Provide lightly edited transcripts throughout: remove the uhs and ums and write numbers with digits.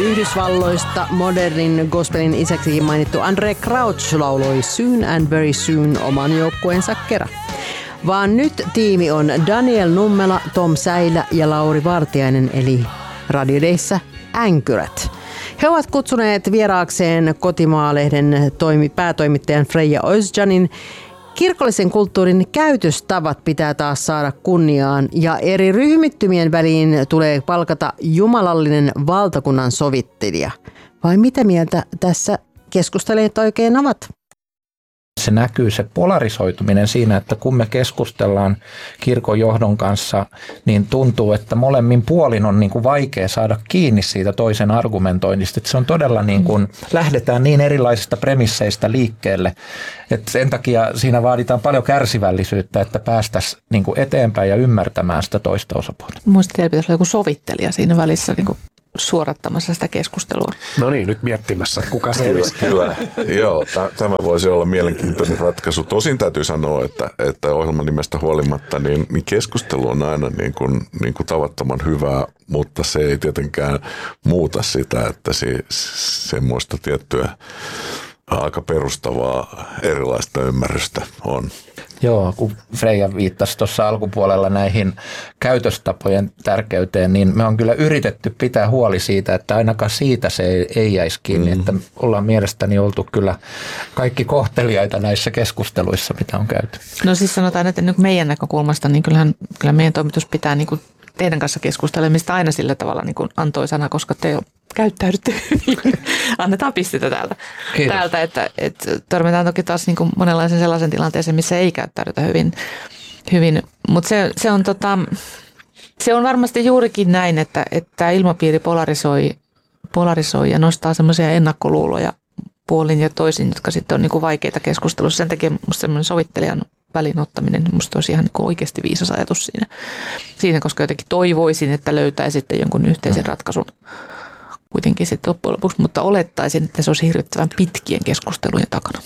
Yhdysvalloista modernin gospelin isäksikin mainittu Andraé Crouch lauloi Soon and Very Soon oman joukkueensa kerran. Vaan nyt tiimi on Daniel Nummela, Tom Säilä ja Lauri Vartiainen eli Radio Dayssä Änkyrät. He ovat kutsuneet vieraakseen Kotimaa-lehden päätoimittajan Freija Özcanin. Kirkollisen kulttuurin käytöstavat pitää taas saada kunniaan ja eri ryhmittymien väliin tulee palkata jumalallinen valtakunnan sovittelija. Vai mitä mieltä tässä keskustelijat oikein ovat? Se näkyy se polarisoituminen siinä, että kun me keskustellaan kirkon johdon kanssa, niin tuntuu, että molemmin puolin on niin kuin vaikea saada kiinni siitä toisen argumentoinnista. Että se on todella niin kuin, lähdetään niin erilaisista premisseistä liikkeelle, että sen takia siinä vaaditaan paljon kärsivällisyyttä, että päästäisiin niin kuin eteenpäin ja ymmärtämään sitä toista osapuolta. Mielestäni teillä pitäisi olla joku sovittelija siinä välissä niin kuin suorattamassa sitä keskustelua. No niin, nyt miettimässä, kuka se olisi. Kyllä, joo, tämä voisi olla mielenkiintoinen ratkaisu. Tosin täytyy sanoa, että ohjelman nimestä huolimatta, niin keskustelu on aina niin kuin tavattoman hyvää, mutta se ei tietenkään muuta sitä, että semmoista tiettyä aika perustavaa erilaista ymmärrystä on. Joo, kun Freija viittasi tuossa alkupuolella näihin käytöstapojen tärkeyteen, niin me on kyllä yritetty pitää huoli siitä, että ainakaan siitä se ei jäisi kiinni. Että ollaan mielestäni oltu kyllä kaikki kohteliaita näissä keskusteluissa, mitä on käyty. No siis sanotaan, että meidän näkökulmasta, niin kyllä meidän toimitus pitää niin kuin teidän kanssa keskustelemista aina sillä tavalla niin kuin antoisana, koska te käyttäydytte hyvin. Annetaan pistetä täältä, että törmätään toki taas niin kuin monenlaisen sellaisen tilanteeseen, missä ei käyttäydytä hyvin. Mutta se on varmasti juurikin näin, että ilmapiiri polarisoi ja nostaa semmoisia ennakkoluuloja puolin ja toisin, jotka sitten on niin kuin vaikeita keskustelussa. Sen takia musta semmoinen sovittelijan välin ottaminen, musta olisi ihan niin oikeasti viisas ajatus siinä, koska jotenkin toivoisin, että löytäisitte jonkun yhteisen ratkaisun kuitenkin sitten loppujen lopuksi, mutta olettaisin, että se olisi hirvittävän pitkien keskustelujen takana.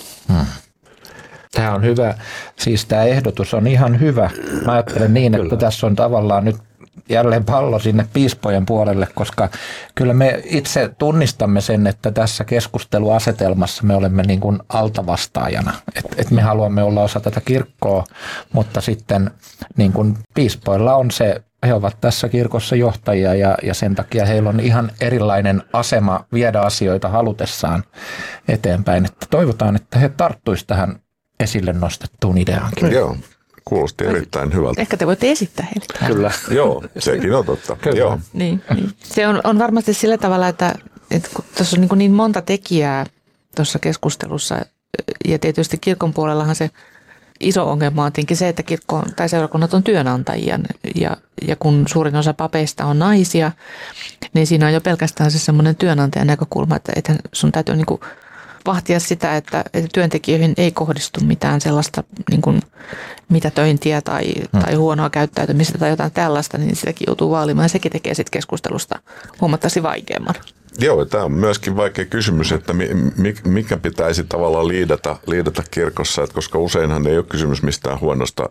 Tämä on hyvä, siis tämä ehdotus on ihan hyvä. Mä ajattelen niin, että tässä on tavallaan nyt jälleen pallo sinne piispojen puolelle, koska kyllä me itse tunnistamme sen, että tässä keskusteluasetelmassa me olemme niin kuin altavastaajana. Että me haluamme olla osa tätä kirkkoa, mutta sitten niin kuin piispoilla on se, he ovat tässä kirkossa johtajia ja sen takia heillä on ihan erilainen asema viedä asioita halutessaan eteenpäin. Että toivotaan, että he tarttuisivat tähän esille nostettuun ideaankin. Joo. Kuulosti erittäin hyvältä. Ehkä te voitte esittää heille. Kyllä. Joo, sekin on totta. Joo. Niin. Se on varmasti sillä tavalla, että kun tuossa on niin monta tekijää tuossa keskustelussa ja tietysti kirkon puolellahan se iso ongelma on tietenkin se, että kirkko tai seurakunnat on työnantajia ja kun suurin osa papeista on naisia, niin siinä on jo pelkästään se semmoinen työnantajan näkökulma, että sun täytyy niin kuin vahtia sitä, että työntekijöihin ei kohdistu mitään sellaista niin kuin mitätöintiä tai huonoa käyttäytymistä tai jotain tällaista, niin sitäkin joutuu vaalimaan ja sekin tekee sitten keskustelusta huomattavasti vaikeamman. Joo, tämä on myöskin vaikea kysymys, että mikä pitäisi tavallaan liidata kirkossa, että koska useinhan ei ole kysymys mistään huonosta,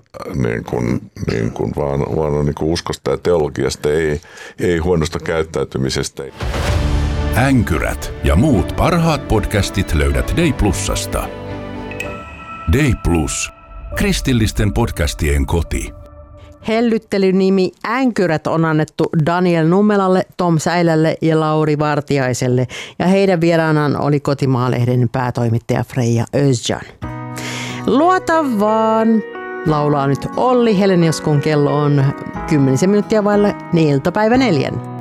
vaan on niin kuin uskosta ja teologiasta, ei huonosta käyttäytymisestä. Änkyrät ja muut parhaat podcastit löydät Day Plusasta. Day Plus. Kristillisten podcastien koti. Hellyttelynimi Änkyrät on annettu Daniel Nummelalle, Tom Säilälle ja Lauri Vartiaiselle. Ja heidän vieraanaan oli Kotimaa-lehden päätoimittaja Freija Özcan. Luota vaan, laulaa nyt Olli Helenius, kun kello on 10 minuuttia vailla iltapäivä 4.